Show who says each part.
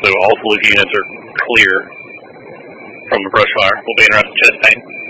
Speaker 1: Also, all solution units are clear from the brush fire. We'll be interested in chest pain.